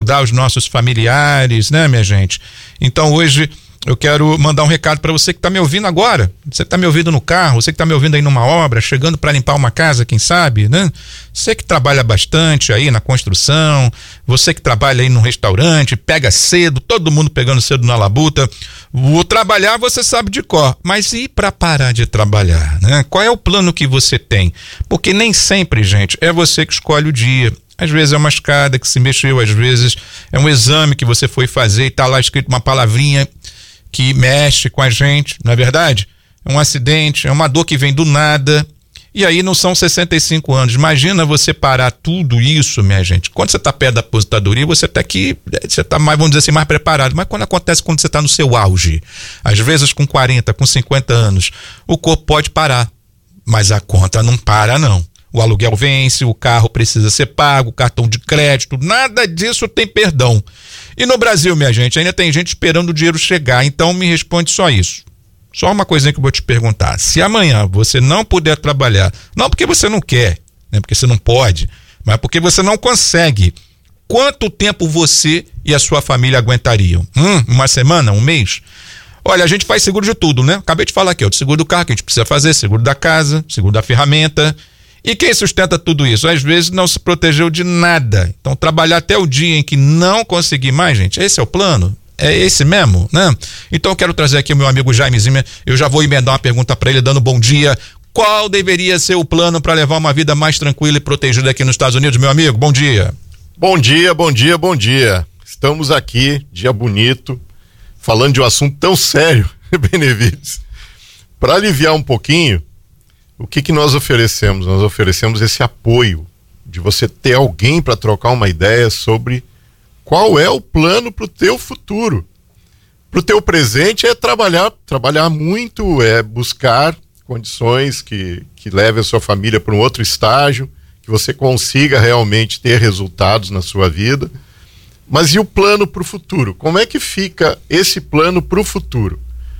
ajudar os nossos familiares, né, minha gente? Então hoje eu quero mandar um recado para você que está me ouvindo agora. Você que está me ouvindo no carro, você que está me ouvindo aí numa obra, chegando para limpar uma casa, quem sabe, né? Você que trabalha bastante aí na construção, você que trabalha aí no restaurante, pega cedo, todo mundo pegando cedo na labuta. Vou trabalhar, você sabe de cor, mas e para parar de trabalhar, né? Qual é o plano que você tem? Porque nem sempre, gente, é você que escolhe o dia. Às vezes é uma escada que se mexeu, às vezes é um exame que você foi fazer e tá lá escrito uma palavrinha que mexe com a gente, não é verdade? É um acidente, é uma dor que vem do nada, e aí não são 65 anos. Imagina você parar tudo isso, minha gente. Quando você está perto da aposentadoria, você está mais, vamos dizer assim, mais preparado. Mas quando você está no seu auge, às vezes com 40, com 50 anos, o corpo pode parar, mas a conta não para, não. O aluguel vence, o carro precisa ser pago, o cartão de crédito, nada disso tem perdão. E no Brasil, minha gente, ainda tem gente esperando o dinheiro chegar, então me responde só isso. Só uma coisinha que eu vou te perguntar. Se amanhã você não puder trabalhar, não porque você não quer, né, porque você não pode, mas porque você não consegue, quanto tempo você e a sua família aguentariam? Uma semana, um mês? Olha, a gente faz seguro de tudo, né? Acabei de falar aqui, o seguro do carro que a gente precisa fazer, seguro da casa, seguro da ferramenta. E quem sustenta tudo isso? Às vezes não se protegeu de nada. Então trabalhar até o dia em que não conseguir mais, gente, esse é o plano? É esse mesmo, né? Então eu quero trazer aqui o meu amigo Jaime Zimmer. Eu já vou emendar uma pergunta para ele, dando bom dia. Qual deveria ser o plano para levar uma vida mais tranquila e protegida aqui nos Estados Unidos, meu amigo? Bom dia. Bom dia, bom dia, bom dia. Estamos aqui, dia bonito, falando de um assunto tão sério, Benevides. Para aliviar um pouquinho, o que nós oferecemos? Nós oferecemos esse apoio de você ter alguém para trocar uma ideia sobre qual é o plano para o teu futuro. Para o teu presente é trabalhar muito, é buscar condições que levem a sua família para um outro estágio, que você consiga realmente ter resultados na sua vida. Mas e o plano para o futuro? Como é que fica esse plano para o futuro?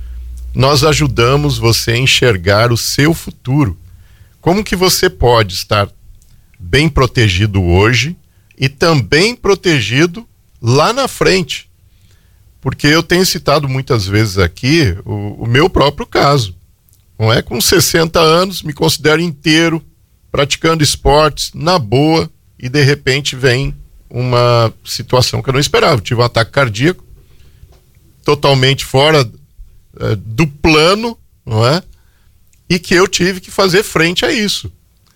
Nós ajudamos você a enxergar o seu futuro. Como que você pode estar bem protegido hoje e também protegido lá na frente? Porque eu tenho citado muitas vezes aqui o meu próprio caso. Não é? Com 60 anos, me considero inteiro, praticando esportes, na boa, e de repente vem uma situação que eu não esperava. Eu tive um ataque cardíaco, totalmente fora do plano, não é? E que eu tive que fazer frente a isso.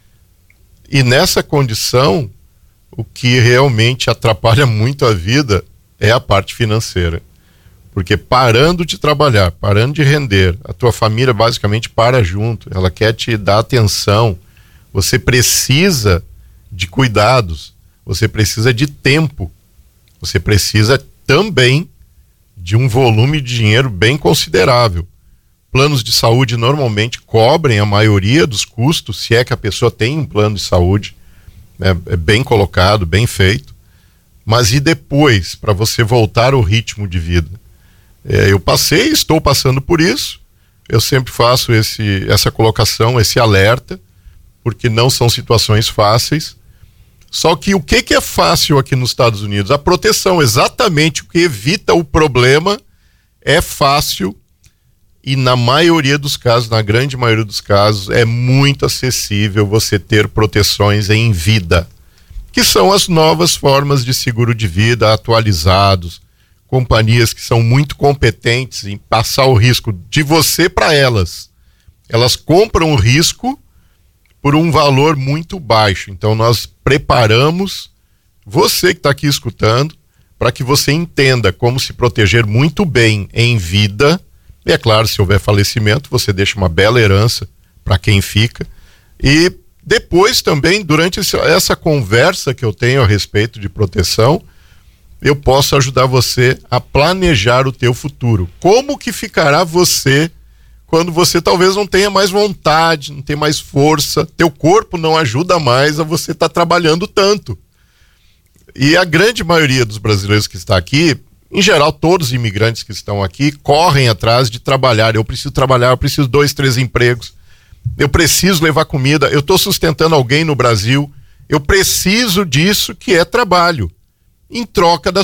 E nessa condição, o que realmente atrapalha muito a vida é a parte financeira. Porque parando de trabalhar, parando de render, a tua família basicamente para junto, ela quer te dar atenção, você precisa de cuidados, você precisa de tempo, você precisa também de um volume de dinheiro bem considerável. Planos de saúde normalmente cobrem a maioria dos custos, se é que a pessoa tem um plano de saúde, é bem colocado, bem feito. Mas e depois, para você voltar ao ritmo de vida? Eu estou passando por isso, eu sempre faço essa colocação, esse alerta, porque não são situações fáceis. Só que o que é fácil aqui nos Estados Unidos? A proteção, exatamente o que evita o problema, é fácil e na maioria dos casos, na grande maioria dos casos, é muito acessível você ter proteções em vida, que são as novas formas de seguro de vida atualizados, companhias que são muito competentes em passar o risco de você para elas. Elas compram o risco por um valor muito baixo. Então nós preparamos você que está aqui escutando para que você entenda como se proteger muito bem em vida. E é claro, se houver falecimento, você deixa uma bela herança para quem fica. E depois também, durante essa conversa que eu tenho a respeito de proteção, eu posso ajudar você a planejar o teu futuro. Como que ficará você quando você talvez não tenha mais vontade, não tenha mais força, teu corpo não ajuda mais a você estar trabalhando tanto. E a grande maioria dos brasileiros que está aqui, em geral todos os imigrantes que estão aqui, correm atrás de trabalhar. Eu preciso trabalhar, eu preciso 2, 3 empregos, eu preciso levar comida, eu estou sustentando alguém no Brasil, eu preciso disso que é trabalho, em troca da